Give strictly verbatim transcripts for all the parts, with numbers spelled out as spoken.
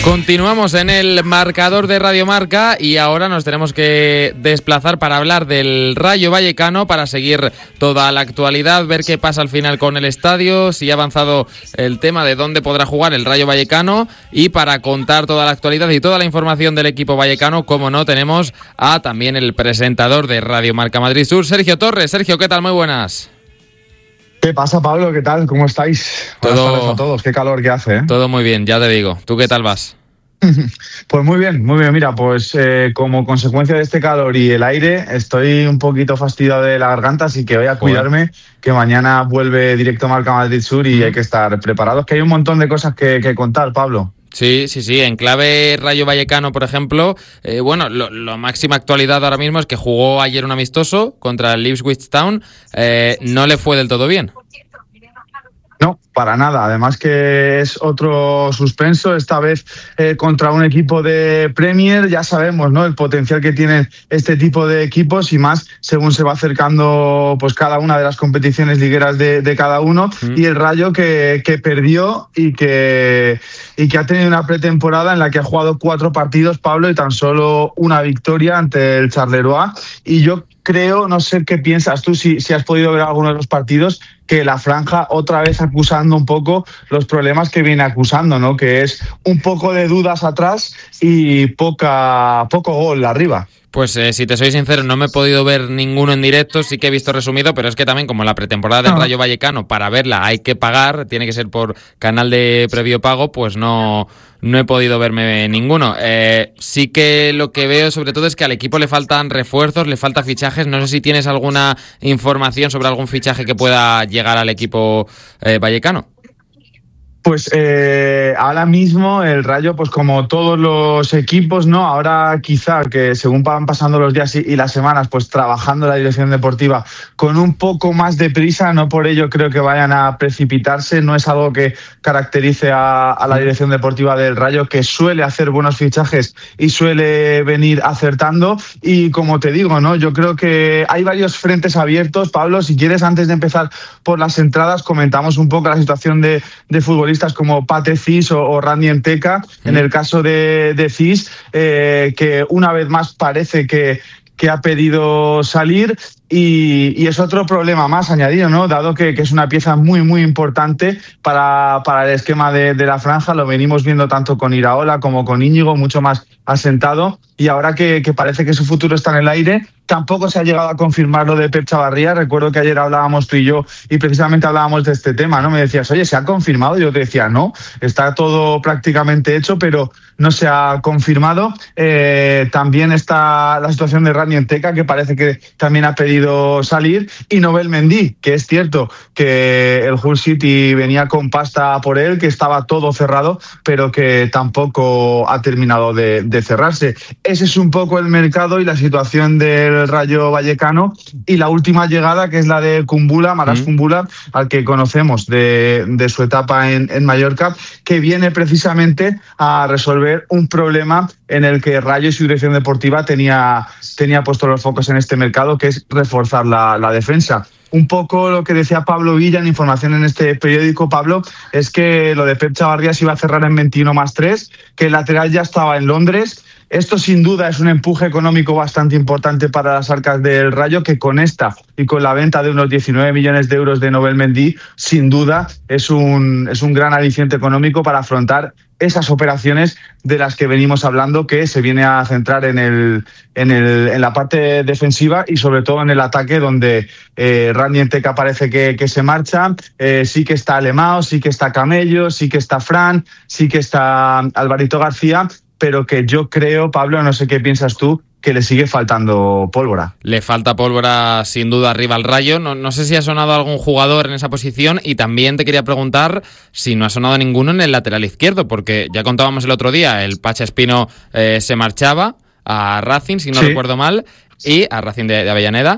Continuamos en el marcador de Radio Marca y ahora nos tenemos que desplazar para hablar del Rayo Vallecano, para seguir toda la actualidad, ver qué pasa al final con el estadio, si ha avanzado el tema de dónde podrá jugar el Rayo Vallecano, y para contar toda la actualidad y toda la información del equipo vallecano, como no, tenemos a también el presentador de Radio Marca Madrid Sur, Sergio Torres. Sergio, ¿qué tal? Muy buenas. ¿Qué pasa, Pablo? ¿Qué tal? ¿Cómo estáis? Buenas todo, tardes a todos. Qué calor que hace, ¿eh? Todo muy bien, ya te digo. ¿Tú qué tal vas? Pues muy bien, muy bien. Mira, pues eh, como consecuencia de este calor y el aire, estoy un poquito fastidiado de la garganta, así que voy a cuidarme, que mañana vuelve directo Marca Madrid Sur y hay que estar preparados, que hay un montón de cosas que, que contar, Pablo. Sí, sí, sí. En clave Rayo Vallecano, por ejemplo, eh, bueno, lo, lo máxima actualidad ahora mismo es que jugó ayer un amistoso contra el Ipswich Town. Eh, no le fue del todo bien. No, para nada. Además que es otro suspenso, esta vez eh, contra un equipo de Premier. Ya sabemos, ¿no?, el potencial que tienen este tipo de equipos, y más según se va acercando pues cada una de las competiciones ligueras de, de cada uno. Mm. Y el Rayo que, que perdió y que, y que ha tenido una pretemporada en la que ha jugado cuatro partidos, Pablo, y tan solo una victoria ante el Charleroi. Y yo creo, no sé qué piensas tú, si, si has podido ver alguno de los partidos, que la franja otra vez acusando un poco los problemas que viene acusando, ¿no? Que es un poco de dudas atrás y poca poco gol arriba. Pues eh, si te soy sincero, no me he podido ver ninguno en directo, sí que he visto resumido, pero es que también como la pretemporada del Rayo Vallecano, para verla hay que pagar, tiene que ser por canal de previo pago, pues no, no he podido verme ninguno. Eh, sí que lo que veo sobre todo es que al equipo le faltan refuerzos, le falta fichajes. No sé si tienes alguna información sobre algún fichaje que pueda llegar al equipo eh, vallecano. Pues eh, ahora mismo el Rayo, pues como todos los equipos, ¿no? Ahora quizá que según van pasando los días y, y las semanas, pues trabajando la dirección deportiva con un poco más de prisa, no por ello creo que vayan a precipitarse, no es algo que caracterice a, a la dirección deportiva del Rayo, que suele hacer buenos fichajes y suele venir acertando. Y como te digo, ¿no?, yo creo que hay varios frentes abiertos. Pablo, si quieres, antes de empezar por las entradas, comentamos un poco la situación de, de futbolistas como Pate Cis o, o Randy Enteca. Mm. En el caso de, de Cis, eh, que una vez más parece que, que ha pedido salir. Y, y es otro problema más añadido, ¿no?, dado que, que es una pieza muy, muy importante para, para el esquema de, de la franja. Lo venimos viendo tanto con Iraola como con Íñigo, mucho más asentado. Y ahora que, que parece que su futuro está en el aire, tampoco se ha llegado a confirmar lo de Pep Chavarría. Recuerdo que ayer hablábamos tú y yo y precisamente hablábamos de este tema, ¿no? Me decías, oye, ¿se ha confirmado? Yo te decía, no, está todo prácticamente hecho, pero no se ha confirmado. Eh, también está la situación de Randy Enteca, que parece que también ha pedido salir, y Nobel Mendy, que es cierto que el Hull City venía con pasta por él, que estaba todo cerrado, pero que tampoco ha terminado de, de cerrarse. Ese es un poco el mercado y la situación del Rayo Vallecano. Y la última llegada, que es la de Kumbula, Maras mm. Kumbula, al que conocemos de, de su etapa en, en Mallorca, que viene precisamente a resolver un problema en el que Rayo y su dirección deportiva tenía, tenía puesto los focos en este mercado, que es reforzar la, la defensa. Un poco lo que decía Pablo Villa en información en este periódico, Pablo, es que lo de Pep Chavarría se iba a cerrar en veintiuno más tres, que el lateral ya estaba en Londres. Esto sin duda es un empuje económico bastante importante para las arcas del Rayo, que con esta y con la venta de unos diecinueve millones de euros de Nobel Mendy, sin duda es un, es un gran aliciente económico para afrontar esas operaciones de las que venimos hablando, que se viene a centrar en, el, en, el, en la parte defensiva y sobre todo en el ataque, donde eh, Randy Enteca parece que, que se marcha. Eh, sí que está Alemão, sí que está Camello, sí que está Fran, sí que está Alvarito García, pero que yo creo, Pablo, no sé qué piensas tú, que le sigue faltando pólvora. Le falta pólvora sin duda arriba al Rayo. No, no sé si ha sonado algún jugador en esa posición, y también te quería preguntar si no ha sonado ninguno en el lateral izquierdo, porque ya contábamos el otro día, el Pacha Espino eh, se marchaba a Racing, si no sí. recuerdo mal, y a Racing de, de Avellaneda.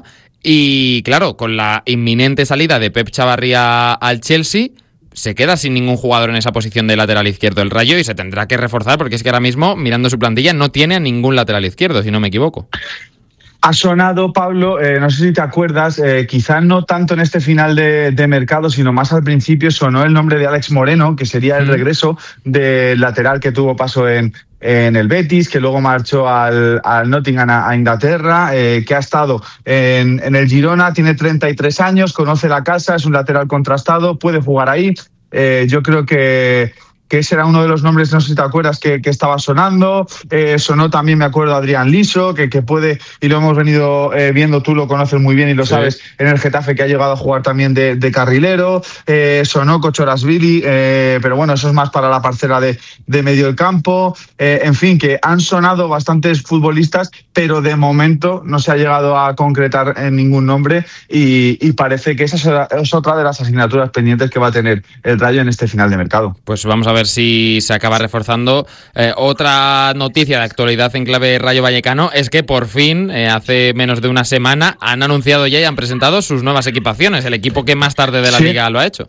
Y claro, con la inminente salida de Pep Chavarría al Chelsea, se queda sin ningún jugador en esa posición de lateral izquierdo el Rayo, y se tendrá que reforzar, porque es que ahora mismo, mirando su plantilla, no tiene a ningún lateral izquierdo, si no me equivoco. Ha sonado, Pablo, eh, no sé si te acuerdas, eh, quizás no tanto en este final de, de mercado, sino más al principio sonó el nombre de Alex Moreno, que sería el regreso del lateral que tuvo paso en, en el Betis, que luego marchó al, al Nottingham a, a Inglaterra, eh, que ha estado en, en el Girona, tiene treinta y tres años, conoce la casa, es un lateral contrastado, puede jugar ahí. Eh, yo creo que... que ese era uno de los nombres, no sé si te acuerdas, que, que estaba sonando. Eh, sonó también, me acuerdo, Adrián Liso, que, que puede, y lo hemos venido eh, viendo, tú lo conoces muy bien y lo sí. sabes, en el Getafe, que ha llegado a jugar también de, de carrilero. Eh, sonó Kochorashvili, eh, pero bueno, eso es más para la parcela de, de medio del campo. Eh, en fin, que han sonado bastantes futbolistas, pero de momento no se ha llegado a concretar en ningún nombre y, y parece que esa es otra de las asignaturas pendientes que va a tener el Rayo en este final de mercado. Pues vamos a ver si se acaba reforzando. Eh, otra noticia de actualidad en clave Rayo Vallecano es que por fin, eh, hace menos de una semana, han anunciado ya y han presentado sus nuevas equipaciones, el equipo que más tarde de la sí. liga lo ha hecho.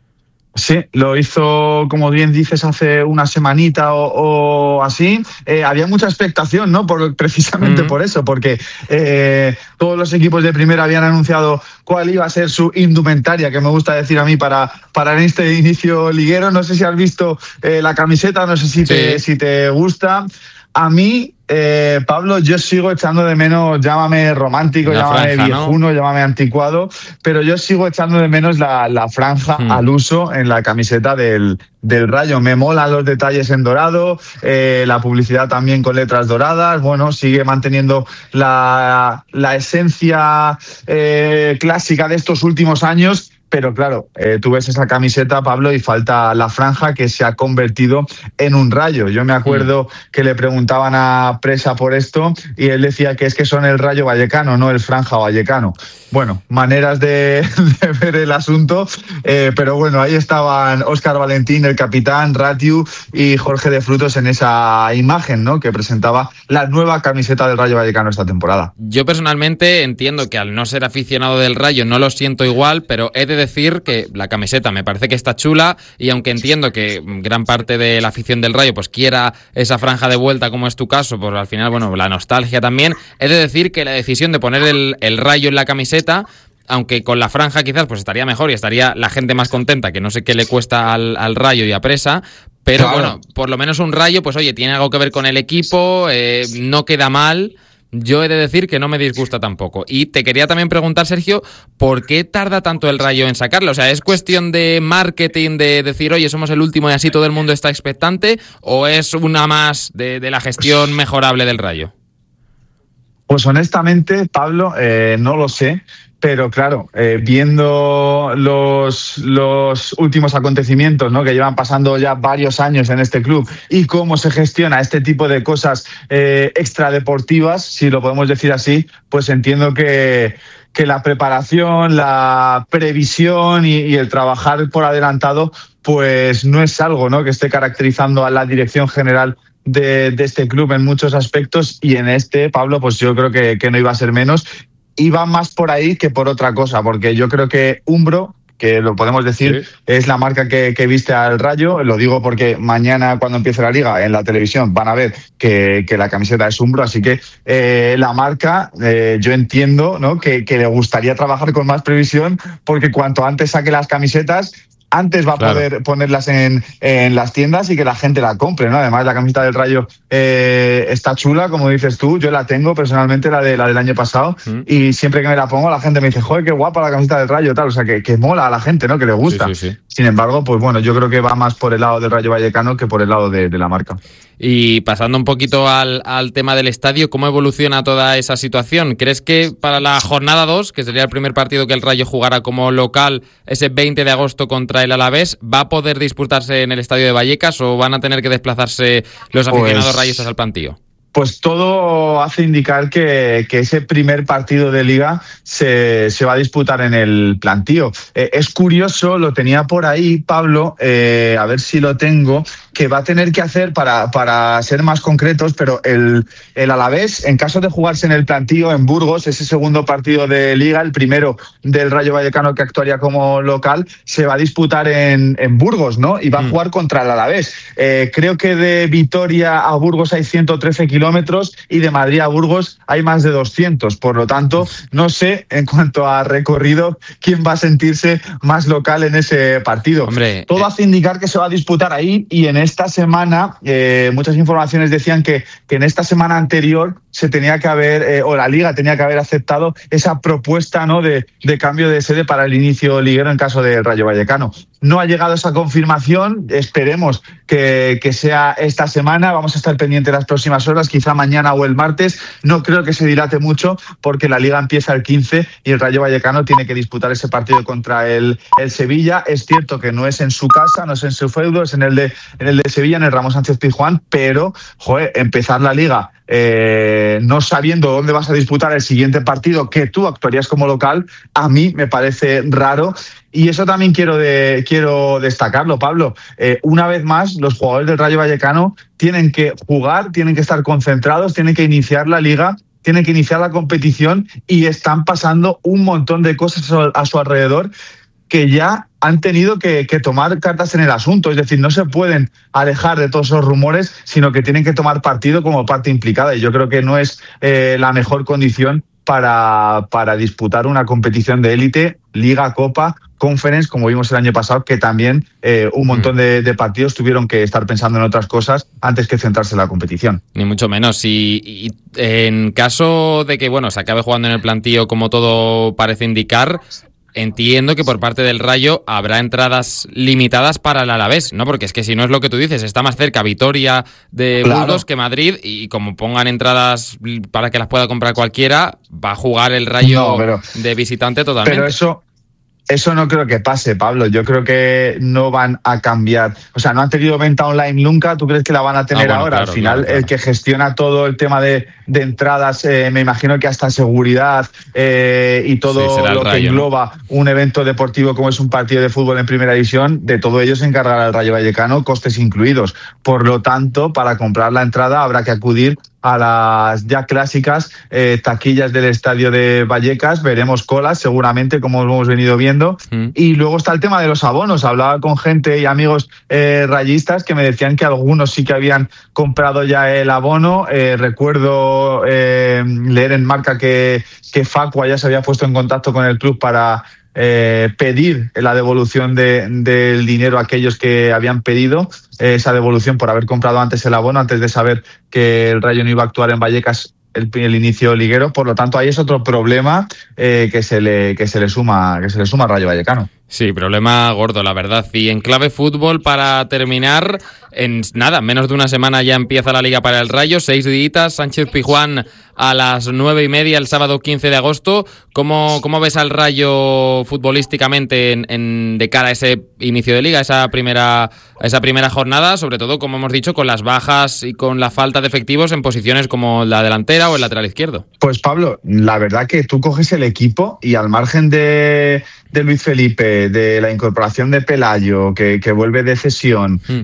Sí, lo hizo, como bien dices, hace una semanita o, o así. Eh, había mucha expectación, ¿no? Por, precisamente mm. por eso, porque eh, todos los equipos de primera habían anunciado cuál iba a ser su indumentaria, que me gusta decir a mí, para, para este inicio liguero. No sé si has visto eh, la camiseta, no sé si te, sí. si te gusta. A mí, eh, Pablo, yo sigo echando de menos, llámame romántico, la llámame franja, viejuno, ¿no? Llámame anticuado, pero yo sigo echando de menos la, la franja hmm. al uso en la camiseta del, del Rayo. Me molan los detalles en dorado, eh, la publicidad también con letras doradas. Bueno, sigue manteniendo la, la esencia eh, clásica de estos últimos años. Pero claro, eh, tú ves esa camiseta, Pablo, y falta la franja, que se ha convertido en un rayo. Yo me acuerdo mm. que le preguntaban a Presa por esto y él decía que es que son el Rayo Vallecano, no el Franja Vallecano. Bueno, maneras de, de ver el asunto, eh, pero bueno, ahí estaban Óscar Valentín, el capitán, Ratiu y Jorge de Frutos en esa imagen, ¿no?, que presentaba la nueva camiseta del Rayo Vallecano esta temporada. Yo personalmente entiendo que al no ser aficionado del Rayo no lo siento igual, pero he de decir que la camiseta me parece que está chula, y aunque entiendo que gran parte de la afición del Rayo pues quiera esa franja de vuelta, como es tu caso, pues al final, bueno, la nostalgia también, he de decir que la decisión de poner el, el Rayo en la camiseta, aunque con la franja quizás pues estaría mejor y estaría la gente más contenta, que no sé qué le cuesta al, al Rayo y a Presa, pero claro, bueno, por lo menos un Rayo, pues oye, tiene algo que ver con el equipo, eh, no queda mal. Yo he de decir que no me disgusta tampoco. Y te quería también preguntar, Sergio, ¿por qué tarda tanto el Rayo en sacarlo? O sea, ¿es cuestión de marketing, de decir, oye, somos el último y así todo el mundo está expectante? ¿O es una más de, de la gestión mejorable del Rayo? Pues honestamente, Pablo, eh, no lo sé. Pero claro, eh, viendo los, los últimos acontecimientos, ¿no?, que llevan pasando ya varios años en este club, y cómo se gestiona este tipo de cosas eh, extradeportivas, si lo podemos decir así, pues entiendo que, que la preparación, la previsión y, y el trabajar por adelantado, pues no es algo, ¿no?, que esté caracterizando a la dirección general de, de este club en muchos aspectos, y en este, Pablo, pues yo creo que, que no iba a ser menos. Iba más por ahí que por otra cosa, porque yo creo que Umbro, que lo podemos decir, sí, es la marca que, que viste al Rayo. Lo digo porque mañana, cuando empiece la liga, en la televisión van a ver que, que la camiseta es Umbro, así que eh, la marca, eh, yo entiendo, ¿no?, que, que le gustaría trabajar con más previsión, porque cuanto antes saque las camisetas, antes va a claro. poder ponerlas en, en las tiendas y que la gente la compre, ¿no? Además, la camiseta del Rayo eh, está chula, como dices tú. Yo la tengo personalmente, la de la del año pasado, mm. y siempre que me la pongo la gente me dice, joder, qué guapa la camiseta del Rayo, tal. O sea, que, que mola a la gente, ¿no?, que le gusta. Sí, sí, sí. Sin embargo, pues bueno, yo creo que va más por el lado del Rayo Vallecano que por el lado de, de la marca. Y pasando un poquito al, al tema del estadio, ¿cómo evoluciona toda esa situación? ¿Crees que para la jornada dos, que sería el primer partido que el Rayo jugara como local ese veinte de agosto contra el Alavés, va a poder disputarse en el estadio de Vallecas o van a tener que desplazarse los aficionados pues... rayistas al Plantío? Pues todo hace indicar que, que ese primer partido de Liga se, se va a disputar en el Plantío. Eh, es curioso, lo tenía por ahí, Pablo, eh, a ver si lo tengo, que va a tener que hacer para, para ser más concretos, pero el, el Alavés, en caso de jugarse en el plantío en Burgos, ese segundo partido de Liga, el primero del Rayo Vallecano que actuaría como local, se va a disputar en, en Burgos, ¿no? Y va a jugar contra el Alavés. Eh, creo que de Vitoria a Burgos hay ciento trece kilómetros y de Madrid a Burgos hay más de doscientos. Por lo tanto, no sé, en cuanto a recorrido, quién va a sentirse más local en ese partido. Hombre, todo eh... hace indicar que se va a disputar ahí, y en esta semana eh, muchas informaciones decían que, que en esta semana anterior se tenía que haber, eh, o la Liga tenía que haber aceptado esa propuesta, ¿no?, de, de cambio de sede para el inicio liguero en caso del Rayo Vallecano. No ha llegado esa confirmación, esperemos que, que sea esta semana, vamos a estar pendientes las próximas horas, quizá mañana o el martes. No creo que se dilate mucho porque la Liga empieza el quince y el Rayo Vallecano tiene que disputar ese partido contra el, el Sevilla. Es cierto que no es en su casa, no es en su feudo, es en el de, en el de Sevilla, en el Ramón Sánchez Pizjuán, pero, joder, empezar la Liga eh, no sabiendo dónde vas a disputar el siguiente partido, que tú actuarías como local, a mí me parece raro. Y eso también quiero de, quiero destacarlo, Pablo. Eh, una vez más, los jugadores del Rayo Vallecano tienen que jugar, tienen que estar concentrados, tienen que iniciar la Liga, tienen que iniciar la competición, y están pasando un montón de cosas a su alrededor que ya han tenido que, que tomar cartas en el asunto. Es decir, no se pueden alejar de todos esos rumores, sino que tienen que tomar partido como parte implicada. Y yo creo que no es eh, la mejor condición para, para disputar una competición de élite, Liga, Copa, Conference, como vimos el año pasado, que también eh, un montón de, de partidos tuvieron que estar pensando en otras cosas antes que centrarse en la competición. Ni mucho menos. Y, y en caso de que, bueno, se acabe jugando en el plantío como todo parece indicar, entiendo que por parte del Rayo habrá entradas limitadas para el Alavés, ¿no? Porque es que si no es lo que tú dices, está más cerca Vitoria de Claro. Burgos que Madrid, y como pongan entradas para que las pueda comprar cualquiera, va a jugar el Rayo No, pero- de visitante totalmente. Pero eso, eso no creo que pase, Pablo. Yo creo que no van a cambiar. O sea, no han tenido venta online nunca. ¿Tú crees que la van a tener Ah, bueno, ahora? claro, Al final, claro, claro. el que gestiona todo el tema de, de entradas, eh, me imagino que hasta seguridad eh, y todo Sí, será el lo que Rayo, ¿no? engloba un evento deportivo como es un partido de fútbol en primera división, de todo ello se encargará el Rayo Vallecano, costes incluidos. Por lo tanto, para comprar la entrada habrá que acudir a las ya clásicas eh, taquillas del estadio de Vallecas. Veremos colas seguramente, como hemos venido viendo. Mm. Y luego está el tema de los abonos. Hablaba con gente y amigos eh, rayistas que me decían que algunos sí que habían comprado ya el abono. Eh, recuerdo eh, leer en Marca que, que Facua ya se había puesto en contacto con el club para Eh, pedir la devolución de, del dinero a aquellos que habían pedido eh, esa devolución por haber comprado antes el abono, antes de saber que el Rayo no iba a actuar en Vallecas el, el inicio liguero. Por lo tanto, ahí es otro problema eh, que se le que se le suma que se le suma al Rayo Vallecano. Sí, problema gordo, la verdad. Y en clave fútbol, para terminar, en nada, menos de una semana ya empieza la Liga para el Rayo, seis días, Sánchez Pizjuán a las nueve y media el sábado quince de agosto. ¿Cómo, cómo ves al Rayo futbolísticamente en, en, de cara a ese inicio de Liga, esa primera, a esa primera jornada? Sobre todo, como hemos dicho, con las bajas y con la falta de efectivos en posiciones como la delantera o el lateral izquierdo. Pues Pablo, la verdad que tú coges el equipo y al margen de, de Luis Felipe, de la incorporación de Pelayo, que, que vuelve de cesión, mm.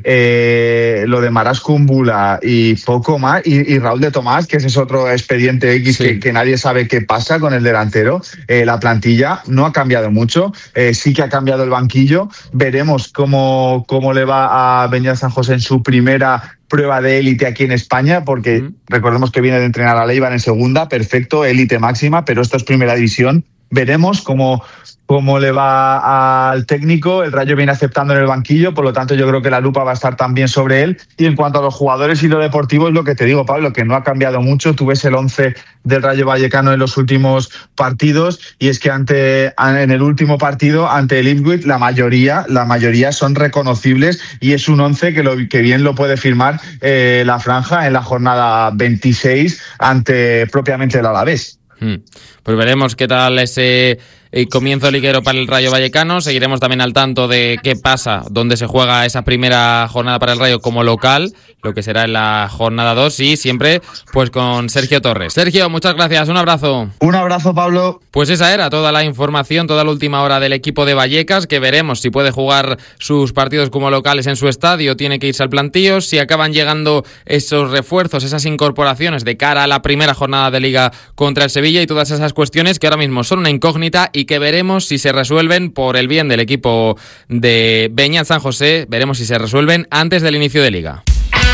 eh, lo de Maras Kumbula y poco más, y, y Raúl de Tomás, que ese es otro expediente X sí. que, que nadie sabe qué pasa con el delantero. Eh, la plantilla no ha cambiado mucho, eh, sí que ha cambiado el banquillo. Veremos cómo, cómo le va a Beñat San José en su primera prueba de élite aquí en España, porque mm. recordemos que viene de entrenar a Leibar en segunda, perfecto, élite máxima, pero esto es primera división. Veremos cómo, cómo le va al técnico. El Rayo viene aceptando en el banquillo, por lo tanto yo creo que la lupa va a estar también sobre él. Y en cuanto a los jugadores y lo deportivo, es lo que te digo, Pablo, que no ha cambiado mucho. Tú ves el once del Rayo Vallecano en los últimos partidos, y es que ante en el último partido ante el Ipswich la mayoría, la mayoría son reconocibles, y es un once que, lo, que bien lo puede firmar eh, la franja en la jornada veintiséis ante propiamente el Alavés. Pues veremos qué tal ese el comienzo liguero para el Rayo Vallecano. Seguiremos también al tanto de qué pasa, dónde se juega esa primera jornada para el Rayo como local, lo que será en la jornada dos, y siempre pues con Sergio Torres. Sergio, muchas gracias, un abrazo. Un abrazo, Pablo. Pues esa era toda la información, toda la última hora del equipo de Vallecas, que veremos si puede jugar sus partidos como locales en su estadio, tiene que irse al plantío, si acaban llegando esos refuerzos, esas incorporaciones de cara a la primera jornada de Liga contra el Sevilla, y todas esas cuestiones que ahora mismo son una incógnita y que veremos si se resuelven por el bien del equipo de Beñat San José, veremos si se resuelven antes del inicio de Liga.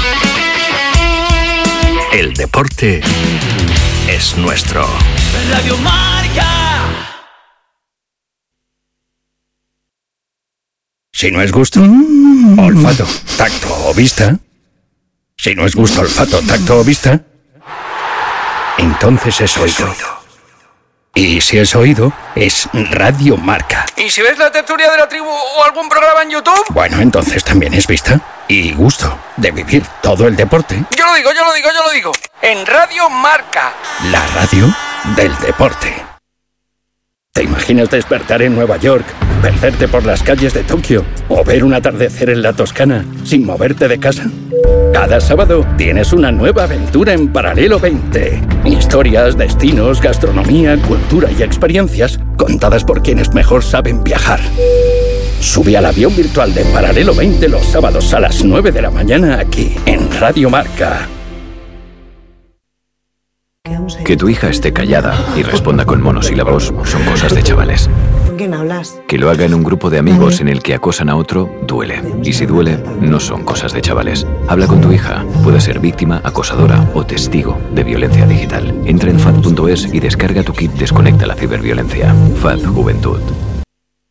El deporte es nuestro. Radio Marca. Si no es gusto, mm. olfato, tacto o vista. Si no es gusto, olfato, tacto o vista, entonces es oído. Y si es oído, es Radio Marca. ¿Y si ves la tertulia de la tribu o algún programa en YouTube? Bueno, entonces también es vista y gusto de vivir todo el deporte. Yo lo digo, yo lo digo, yo lo digo. En Radio Marca. La radio del deporte. ¿Te imaginas despertar en Nueva York, perderte por las calles de Tokio o ver un atardecer en la Toscana sin moverte de casa? Cada sábado tienes una nueva aventura en Paralelo veinte. Historias, destinos, gastronomía, cultura y experiencias contadas por quienes mejor saben viajar. Sube al avión virtual de Paralelo veinte los sábados a las nueve de la mañana aquí en Radio Marca. Que tu hija esté callada y responda con monosílabos son cosas de chavales. ¿Con quién hablas? Que lo haga en un grupo de amigos en el que acosan a otro, duele. Y si duele, no son cosas de chavales. Habla con tu hija. Puede ser víctima, acosadora o testigo de violencia digital. Entra en F A D punto es y descarga tu kit Desconecta la ciberviolencia. F A D Juventud.